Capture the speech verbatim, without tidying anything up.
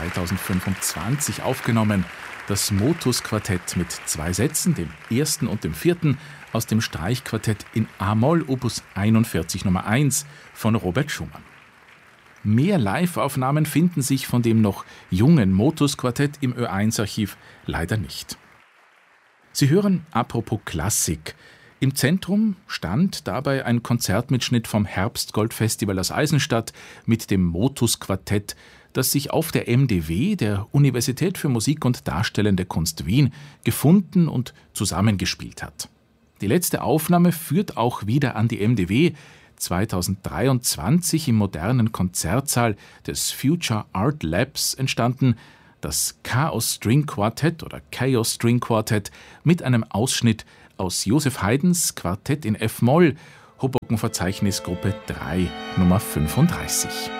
zweitausendfünfundzwanzig aufgenommen. Das Motus-Quartett mit zwei Sätzen, dem ersten und dem vierten, aus dem Streichquartett in a-Moll Opus einundvierzig Nummer eins von Robert Schumann. Mehr Live-Aufnahmen finden sich von dem noch jungen Motus-Quartett im Ö eins Archiv leider nicht. Sie hören Apropos Klassik. Im Zentrum stand dabei ein Konzertmitschnitt vom Herbstgoldfestival aus Eisenstadt mit dem Motus-Quartett, das sich auf der M D W, der Universität für Musik und Darstellende Kunst Wien, gefunden und zusammengespielt hat. Die letzte Aufnahme führt auch wieder an die M D W, zweitausenddreiundzwanzig im modernen Konzertsaal des Future Art Labs entstanden, das Chaos String Quartett oder Chaos String Quartett mit einem Ausschnitt aus Joseph Haydns Quartett in F-Moll, Hoboken-Verzeichnis Gruppe drei, Nummer fünfunddreißig.